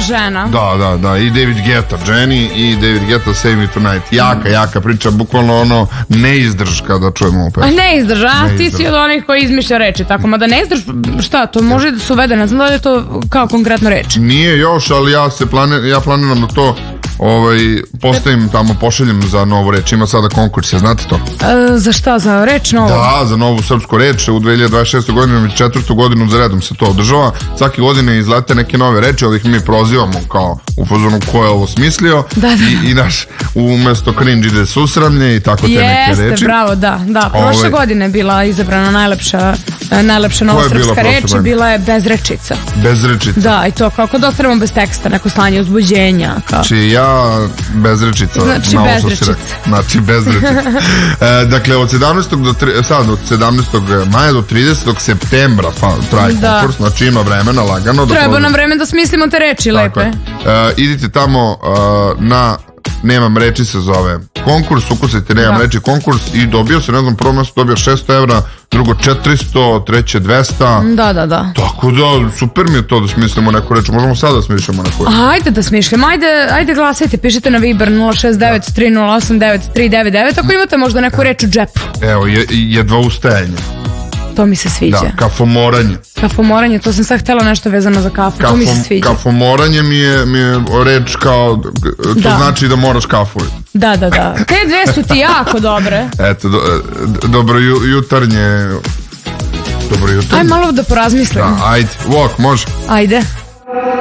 žena. Da, i David Guetta, Jenny i David Guetta, Save Me Tonight. Jaka priča, bukvalno ono, ne izdrž kada čujemo ovu pesmu. Ne izdrž, ti si od onih koji izmišlja reči, tako, mada ne izdrž, šta, to može da se uvede, ne znam da li je to kao konkretno reč. Nije još, ali ja planiram da to postavim tamo, pošaljem za novu reč. Ima sada konkurs, znate to? Za šta, za reč novu? Da, za novu srpsku reč. U 2026. godinu i 4. godinu za redom se to održava. Svake godine izlete neke nove reči, ali ih mi prozivamo kao u fazonu ko je ovo smislio. I naš, umesto cringe ide susramlje i tako te neke reči. Jeste, bravo, da. Prošle godine je bila izabrana najlepša nova srpska reč, bila je bezrečica. Bezrečica. Da, i to kako da ostavimo bez teksta, neko slanje uzbuđenja. Znači bezrečica. Znači bezrečica. Dakle, od 17. maja do 30. septembra traje konkurs, znači ima vremena lagano. Treba nam vreme da smislimo te reči lepe. Idite tamo na Nemam reči se zove konkurs, ukusite Nemam reči konkurs i dobio se, ne znam, prvo mjesto dobio 600 evra, drugo 400, treće 200. Da. Tako da, super mi je to da smislimo neku reč. Možemo sad da smišljamo neku reč. Ajde da smišljamo, ajde glasajte, pišite na Viber 069-308-9399 ako imate možda neku reč u džepu. Evo, jedva ustajanje. To mi se sviđa. Da, kafomoranje. Kafomoranje, to sam sad htjela nešto vezano za kafu, to mi se sviđa. Kafomoranje mi je reč kao, to znači da moraš kafu. Da. Te dve su ti jako dobre. Eto, dobro jutarnje. Aj malo da porazmislim. Da, ajde, može. Ajde.